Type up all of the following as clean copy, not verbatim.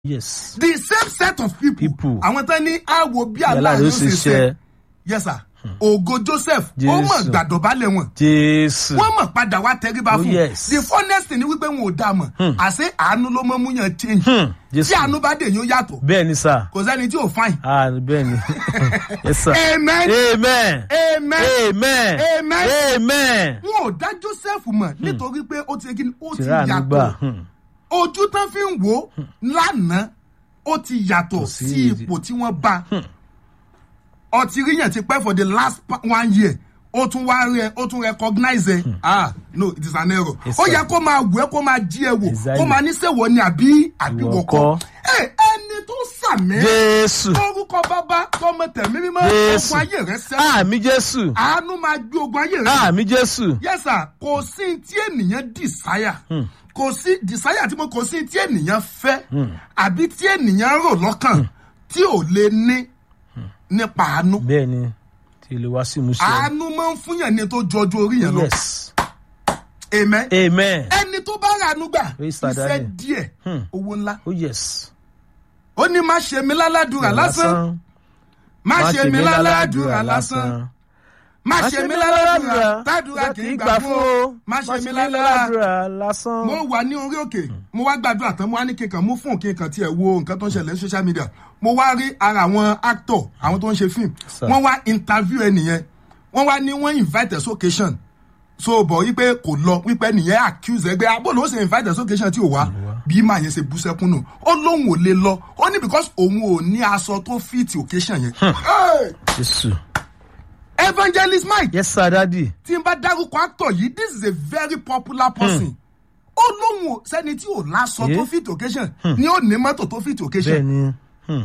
Yes. The same set of people. Àwọn tán ní àwọ̀ bí aláàánú ṣe ṣe. Yes sir. Ògo Joseph. Ó mọ̀ gbàdọ̀bálẹ̀ wọn. Jésù. Wọ́n mọ̀ padà wá tẹríba fún. Yes. The funnest thing ni wípé wọn ò dá mọ̀. Àṣé àánú ló mọ́ mú yàn change. Tí àánú bá dé yóò yàtọ̀. Bẹ́ẹ̀ni sá. Kò sẹ́ni tí ò fine. Bẹ́ẹ̀ni. Yes sir. Amen. Amen. Amen. Amen. Amen. Amen. Wọn ò dá Joseph mọ̀ nítorí pé ó ti Tìrá àánú gbà. yàtọ̀. Ojú tán fi ń wò lánàá ó ti yàtọ̀ sí ipò tí wọ́n bá. Ọtí ríyàn ti pẹ́ for the last 1 year. Ó tún recognize ẹ. No, it is an error. Ó yẹ kó máa wù ẹ́ kó máa jí ẹ wò. Kó máa ní sèwọ ni àbí wọ̀kọ́. Ẹni tó sàmì. Jésù. Orúkọ bàbá tọmọ tẹ̀mí mímọ́. Ogun ayé rẹ sẹ́yìn. Àmín Jésù. Àánú máa gbé ogun ayé rẹ. Àmín Jésù. Yes sir, kò sí tí ènìyàn desire. Kò sí desire tí mo kò sí tí ènìyàn fẹ́. Àbí tí ènìyàn rò lọ́kàn tí ò lè ní nípa àánú. Bẹ́ẹ̀ni, tí ilé wa sì mú ṣe. Àánú máa ń fún yàn ní tó jọjú orí yẹn lọ. Yes. Amen. Amen. Ẹni tó bá rà àánú gbà, Praise the iṣẹ́ Daddy. díẹ̀, owó ńlá. Oh yes. Ó ní má ṣe mí láládùúrà lásán. Má ṣe mí láládùúrà lásán. Má ṣe mí láládùúrà tádùúrà kì í gbà fún o. Má ṣe mí láládùúrà lásán. Mo wà ní orí òkè, mo wá gbàdúrà tán, mo wá ní kíkan, mo fún kíkan tí ẹ wo nǹkan tó ń ṣẹlẹ̀ ní social media. Mo wá rí ara àwọn actor, àwọn tó ń ṣe film. Wọ́n wá interview ẹnìyẹn. Wọ́n wá ní wọ́n invite us occasion. So bọ̀ wípé kò lọ wípé ẹnìyẹn accuse ẹgbẹ́ abó ló ṣe invite us occasion tí ò wá. Bí màá yẹn ṣe bú sẹ́kún nù. Ó lóun ò lè lọ. Ó ní because òun ò ní aṣọ tó fit occasion yẹn. Jésù. Evangelist Mike. Yes sir, Daddy. Tí n bá dárúkọ actor yìí, this is a very popular person. Ó lóun ò sẹ́ni tí ò láṣọ tó fit occasion ni ó ní mọ́tò tó fit occasion. Bẹ́ẹ̀ni.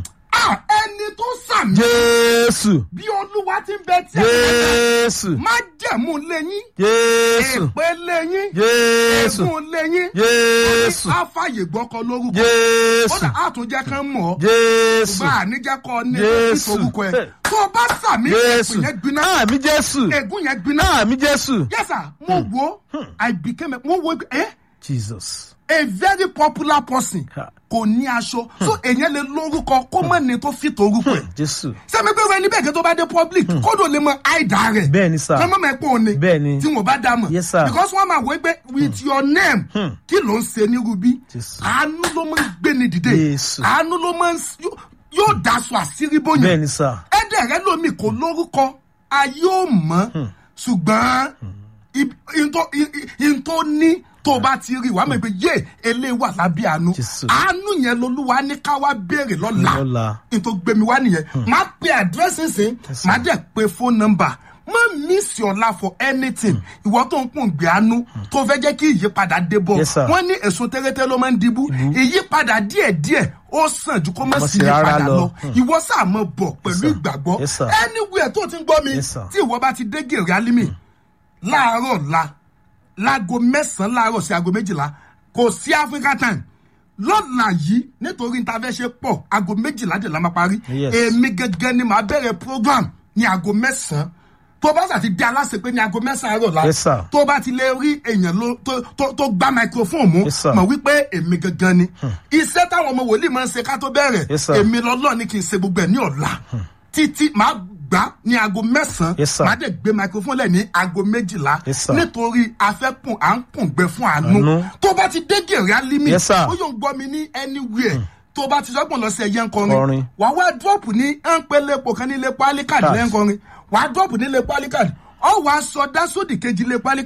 Ẹni tó sàmì. Jésù. Bí Olúwa ti ń bẹ tí Jésù. má jẹ̀mú lẹ́yìn. Jésù. Èpè lẹ́yìn. Jésù. Ègún lẹ́yìn. Jésù. Àfàyè gbọ́kọ lórúkọ. Jésù. Ó dà àtúnjẹ kan mọ̀. Jésù. Bá a níjẹ́ kọ́ ní Jésù. orúkọ ẹ̀. Tó o bá sàmì Jésù. èpè yẹn gbiná. Àmín Jésù. Ègún yẹn gbiná. Àmín Jésù. Yes sir, mo wo Jesus. a very popular person kò ní aṣọ. So èyàn lè lórúkọ kó mọ̀ ní tó fi torúkọ ẹ̀. Jésù. Sẹ́mi pé wẹ́n níbẹ̀ kí tó bá dé public kódò lè mọ àìdá rẹ̀. Bẹ́ẹ̀ni sir. Sọ́mọ́ mọ̀ pé òun ni. Bẹ́ẹ̀ni. Tí wọ́n bá dá mọ̀. Yes sir. Because wọ́n máa wọ pé with your name kí ló ń ṣe ní Rubí. Jésù. Àánú ló máa ń gbé ní dìde. Jésù. Àánú ló máa ń yóò daṣọ àṣírí bóyá. Bẹ́ẹ̀ni sir. Ẹ̀dẹ̀ rẹ lómi kò lórúkọ ayé ò mọ̀ ṣùgbọ́n ìntò ní tó bá ti rí wàá mọ̀ pé yé eléyìí wà lábẹ́ àánú. Àánú yẹn lolúwa ní ká wá béèrè lọ́la. Ìntò gbẹmí wá nìyẹn. Má pe àdírẹ́sì sìn, má dẹ̀ pe phone number. Má miss your life for anything. Ìwọ tó ń kún gbé àánú tó fẹ́ jẹ́ kí ìyípadà dé bọ̀. Wọ́n ní èso tẹ́rẹ́tẹ́ ló máa ń dìbò. Ìyípadà díẹ̀díẹ̀ ó sàn ju kó má sí ìyípadà lọ. Ìwọ sáà mọ̀ bọ̀ pẹ̀lú ìgbàgbọ́. Anywhere tó ti ń gbọ́ mi tí ìwọ bá ti dé gèrè Alimi láàárọ̀ la láago 9 láàárọ̀ sí aago 12 kò sí Africa time lọ́la yìí nítorí níta fẹ́ ṣe pọ̀ aago 12 dé la máa parí. Èmi gẹ́gẹ́ ni màá bẹ̀rẹ̀ program ní aago 9. Tó bá sà ti dé aláṣẹ pé ní aago 9 àárọ̀ la tó bá ti lè rí èèyàn tó gba microphone mú mọ̀ wípé èmi gẹ́gẹ́ ni. Iṣẹ́ táwọn ọmọ wòlíì máa ń ṣe ká tó bẹ̀rẹ̀ èmi lọ́lọ́ ni kì í ṣe gbogbo ẹ̀ ní ọ̀la títí màá gbà ní aago 9 màá dẹ̀ gbé microphone lẹ̀ ní aago 12 nítorí afẹ́kùn à ń kùn gbẹ fún àánú. Tó bá ti dé gèrè Alimi ó yóò gbọ́ mi ní anywhere tó bá ti sọ́gbọ̀n lọ sí ẹyẹ ń kọrin wàá wá drop ní ẹ̀ńpẹ́lẹ́pọ̀ kan ní ilé pálíkàdì lẹ́ńkọrin wàá drop ní ilé pálíkàdì ọ̀ wàá sọdá sódì kejì ilé pálíkàdì.